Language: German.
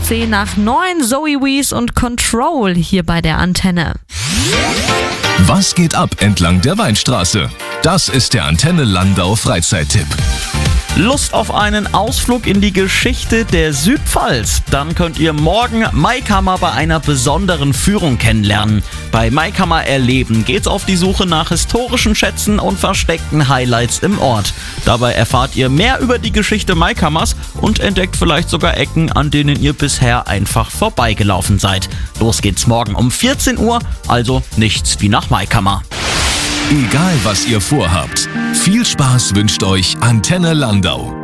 10 nach 9, Zoe Wees und Control hier bei der Antenne. Was geht ab entlang der Weinstraße? Das ist der Antenne Landau Freizeittipp. Lust auf einen Ausflug in die Geschichte der Südpfalz? Dann könnt ihr morgen Maikammer bei einer besonderen Führung kennenlernen. Bei Maikammer erleben geht's auf die Suche nach historischen Schätzen und versteckten Highlights im Ort. Dabei erfahrt ihr mehr über die Geschichte Maikammers und entdeckt vielleicht sogar Ecken, an denen ihr bisher einfach vorbeigelaufen seid. Los geht's morgen um 14 Uhr, also nichts wie nach Maikammer. Egal was ihr vorhabt, viel Spaß wünscht euch Antenne Landau.